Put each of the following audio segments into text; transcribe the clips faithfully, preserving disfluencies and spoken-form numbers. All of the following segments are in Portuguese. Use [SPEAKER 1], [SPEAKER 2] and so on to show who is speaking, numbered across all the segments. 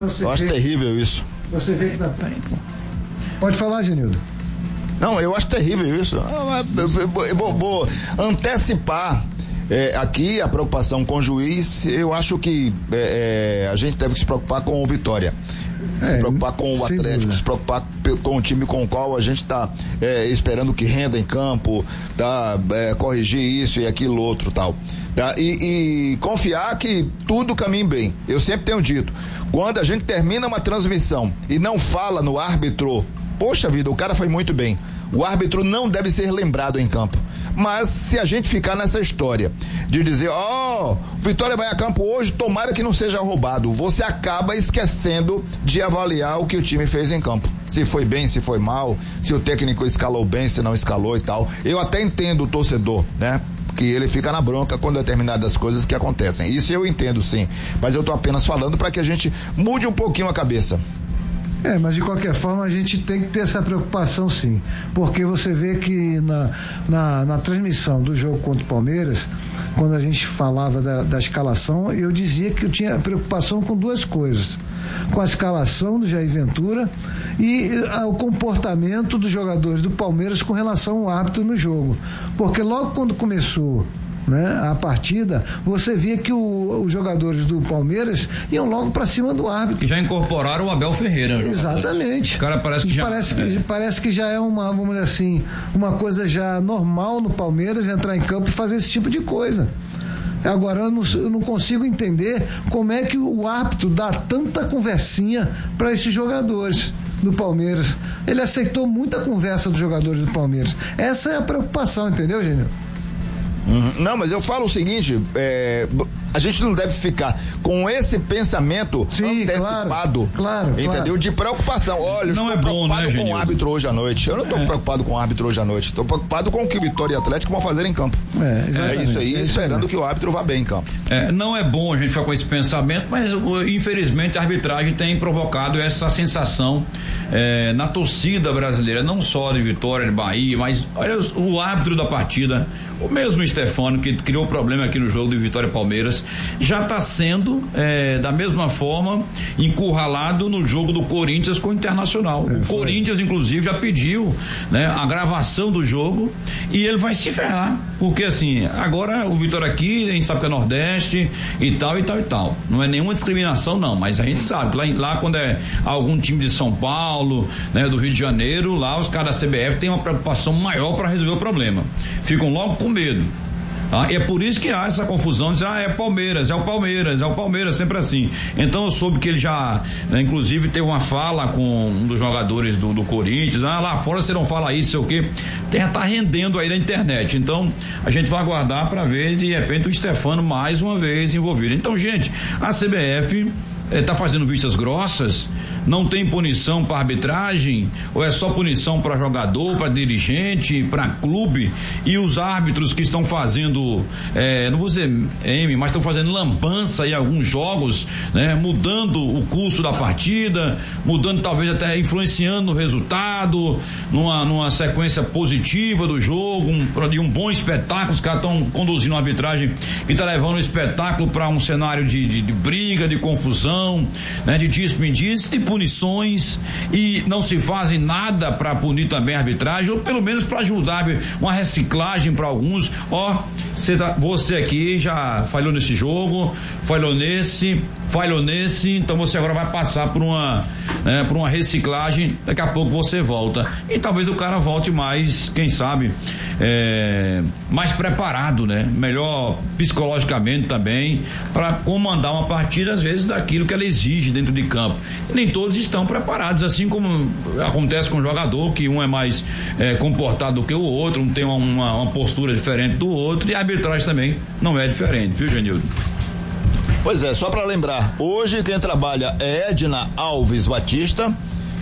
[SPEAKER 1] Você
[SPEAKER 2] eu acho
[SPEAKER 1] vê,
[SPEAKER 2] terrível isso.
[SPEAKER 1] Você vê que dá... Pode falar, Genildo.
[SPEAKER 2] Não, eu acho terrível isso. Eu vou, vou antecipar é, aqui a preocupação com o juiz. Eu acho que é, a gente deve se preocupar com o Vitória. Se é, preocupar com o Atlético, dúvida. Se preocupar com o time com o qual a gente está é, esperando que renda em campo, tá, é, corrigir isso e aquilo outro tal. Tá? E, e confiar que tudo caminhe bem. Eu sempre tenho dito, quando a gente termina uma transmissão e não fala no árbitro, poxa vida, o cara foi muito bem. O árbitro não deve ser lembrado em campo. Mas se a gente ficar nessa história de dizer, ó, oh, Vitória vai a campo hoje, tomara que não seja roubado, você acaba esquecendo de avaliar o que o time fez em campo. Se foi bem, se foi mal, se o técnico escalou bem, se não escalou e tal. Eu até entendo o torcedor, né? Que ele fica na bronca com determinadas coisas que acontecem. Isso eu entendo, sim. Mas eu tô apenas falando para que a gente mude um pouquinho a cabeça.
[SPEAKER 1] É, mas de qualquer forma a gente tem que ter essa preocupação, sim, porque você vê que na, na, na transmissão do jogo contra o Palmeiras, quando a gente falava da, da escalação, eu dizia que eu tinha preocupação com duas coisas, com a escalação do Jair Ventura e a, o comportamento dos jogadores do Palmeiras com relação ao árbitro no jogo, porque logo quando começou, né, a partida, você via que o, os jogadores do Palmeiras iam logo para cima do árbitro.
[SPEAKER 3] E já incorporaram o Abel Ferreira.
[SPEAKER 1] Exatamente.
[SPEAKER 3] O cara parece que já
[SPEAKER 1] parece que, é. parece que já é uma, vamos dizer assim, uma coisa já normal no Palmeiras entrar em campo e fazer esse tipo de coisa. Agora eu não, eu não consigo entender como é que o árbitro dá tanta conversinha para esses jogadores do Palmeiras. Ele aceitou muita conversa dos jogadores do Palmeiras. Essa é a preocupação, entendeu, Gênio?
[SPEAKER 2] Uhum. Não, mas eu falo o seguinte, é, a gente não deve ficar com esse pensamento Sim, antecipado,
[SPEAKER 1] claro, claro,
[SPEAKER 2] entendeu?
[SPEAKER 1] Claro.
[SPEAKER 2] De preocupação. Olha, eu
[SPEAKER 3] não
[SPEAKER 2] estou
[SPEAKER 3] é
[SPEAKER 2] preocupado
[SPEAKER 3] bom, né,
[SPEAKER 2] com o árbitro hoje à noite. Eu não estou é. preocupado com o árbitro hoje à noite. Estou preocupado com o que Vitória e Atlético vão fazer em campo. É, é isso aí, é esperando que o árbitro vá bem em campo.
[SPEAKER 3] É, não é bom a gente ficar com esse pensamento, mas infelizmente a arbitragem tem provocado essa sensação é, na torcida brasileira, não só de Vitória, de Bahia, mas olha o árbitro da partida, o mesmo Stefano que criou problema aqui no jogo de Vitória e Palmeiras, já está sendo é, da mesma forma encurralado no jogo do Corinthians com o Internacional. É, o foi. Corinthians inclusive já pediu, né, a gravação do jogo e ele vai se ferrar, porque assim, agora o Vitória aqui, a gente sabe que é Nordeste e tal e tal e tal, não é nenhuma discriminação não, mas a gente sabe, lá, lá quando é algum time de São Paulo, né, do Rio de Janeiro, lá os caras da C B F têm uma preocupação maior para resolver o problema, ficam logo com medo. Ah, e é por isso que há essa confusão, dizer, ah, é Palmeiras, é o Palmeiras, é o Palmeiras, sempre assim. Então eu soube que ele já, né, inclusive teve uma fala com um dos jogadores do, do Corinthians, ah, lá fora você não fala isso, sei o quê, já tá rendendo aí na internet. Então a gente vai aguardar para ver de repente o Stefano mais uma vez envolvido. Então, gente, a C B F está fazendo vistas grossas, não tem punição para arbitragem, ou é só punição para jogador, para dirigente, para clube, e os árbitros que estão fazendo, é, não vou dizer M, mas estão fazendo lambança em alguns jogos, né, mudando o curso da partida, mudando talvez até influenciando no resultado, numa, numa sequência positiva do jogo, um, de um bom espetáculo. Os caras estão conduzindo uma arbitragem que está levando o espetáculo para um cenário de, de, de briga, de confusão, né, de despedidos, de punições, e não se fazem nada para punir também a arbitragem, ou pelo menos para ajudar uma reciclagem para alguns. Ó, você, tá, você aqui já falhou nesse jogo, falhou nesse, falhou nesse, então você agora vai passar por uma, né, por uma reciclagem, daqui a pouco você volta, e talvez o cara volte mais, quem sabe, é, mais preparado, né, melhor psicologicamente também, para comandar uma partida, às vezes, daquilo que ela exige dentro de campo. E nem todos estão preparados, assim como acontece com o jogador, que um é mais é, comportado do que o outro, um tem uma, uma, uma postura diferente do outro, e a arbitragem também não é diferente, viu, Genildo?
[SPEAKER 2] Pois é, só para lembrar, hoje quem trabalha é Edna Alves Batista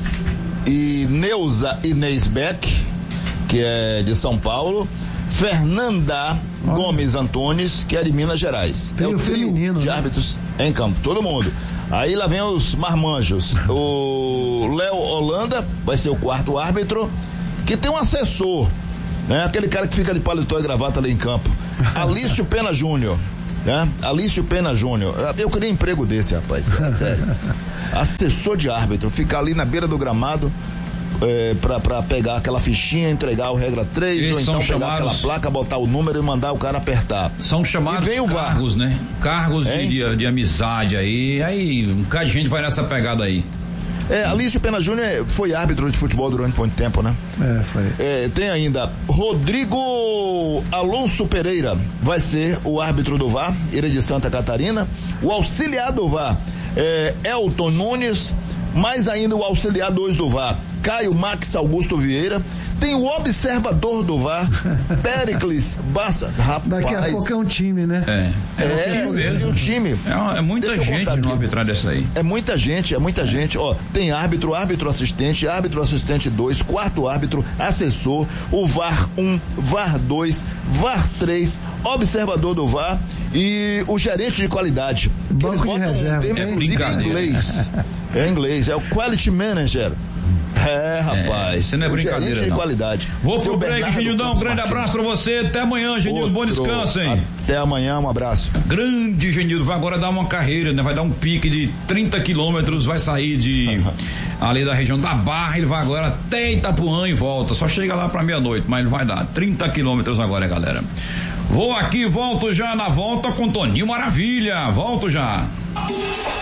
[SPEAKER 2] e Neuza Inês Beck, que é de São Paulo, Fernanda oh. Gomes Antunes, que é de Minas Gerais.
[SPEAKER 1] Tem
[SPEAKER 2] é o,
[SPEAKER 1] o
[SPEAKER 2] trio
[SPEAKER 1] feminino,
[SPEAKER 2] de
[SPEAKER 1] né?
[SPEAKER 2] árbitros em campo, todo mundo. Aí lá vem os marmanjos. O Léo Holanda vai ser o quarto árbitro, que tem um assessor, né? Aquele cara que fica de paletó e gravata ali em campo. Alício Pena Júnior. né? Alício Pena Júnior, eu queria emprego desse, rapaz, é sério. Assessor de árbitro, ficar ali na beira do gramado, É, pra, pra pegar aquela fichinha, entregar o regra três,
[SPEAKER 3] Eles
[SPEAKER 2] ou então pegar
[SPEAKER 3] chamados,
[SPEAKER 2] aquela placa, botar o número e mandar o cara apertar.
[SPEAKER 3] São chamados
[SPEAKER 2] e vem o
[SPEAKER 3] cargos,
[SPEAKER 2] V A R.
[SPEAKER 3] né? Cargos de, de, de amizade aí, aí um bocado de gente vai nessa pegada aí.
[SPEAKER 2] É, Alício Pena Júnior foi árbitro de futebol durante muito tempo, né?
[SPEAKER 1] É, foi.
[SPEAKER 2] É, tem ainda Rodrigo Alonso Pereira, vai ser o árbitro do V A R, ele é de Santa Catarina. O auxiliar do V A R é Elton Nunes, mais ainda o auxiliar dois do V A R, Caio Max Augusto Vieira. Tem o observador do V A R, Péricles Bassa. Rapaz.
[SPEAKER 1] Daqui a pouco é um time, né?
[SPEAKER 3] É.
[SPEAKER 2] É, é,
[SPEAKER 3] um time
[SPEAKER 2] é um time.
[SPEAKER 3] É, é muita
[SPEAKER 2] Deixa eu
[SPEAKER 3] gente
[SPEAKER 2] contar
[SPEAKER 3] no
[SPEAKER 2] aqui.
[SPEAKER 3] arbitragem dessa aí.
[SPEAKER 2] É muita gente, é muita gente. Ó, tem árbitro, árbitro assistente, árbitro assistente dois, quarto árbitro, assessor, o V A R um, V A R dois, V A R três, observador do V A R e o gerente de qualidade.
[SPEAKER 1] Banco
[SPEAKER 2] Eles
[SPEAKER 1] de
[SPEAKER 2] botam
[SPEAKER 1] reserva,
[SPEAKER 2] um termo,
[SPEAKER 3] é
[SPEAKER 2] inclusive, em
[SPEAKER 3] brincadeira.
[SPEAKER 2] inglês. É em inglês, é o Quality Manager. É, rapaz.
[SPEAKER 3] Isso não é
[SPEAKER 2] o
[SPEAKER 3] brincadeira,
[SPEAKER 2] gerente de
[SPEAKER 3] não.
[SPEAKER 2] qualidade.
[SPEAKER 3] Vou
[SPEAKER 2] Seu
[SPEAKER 3] pro break,
[SPEAKER 2] Bernardo
[SPEAKER 3] Genildão. Um
[SPEAKER 2] Campos
[SPEAKER 3] grande
[SPEAKER 2] Martins.
[SPEAKER 3] abraço pra você. Até amanhã, Genildo. Bom
[SPEAKER 2] Outro.
[SPEAKER 3] descanso, hein?
[SPEAKER 2] Até amanhã, um abraço.
[SPEAKER 3] Grande Genildo. Vai agora dar uma carreira, né? Vai dar um pique de trinta quilômetros. Vai sair de ali da região da Barra. Ele vai agora até Itapuã e volta. Só chega lá pra meia-noite, mas ele vai dar trinta quilômetros agora, galera. Vou aqui, volto já na volta com Toninho Maravilha. Volto já.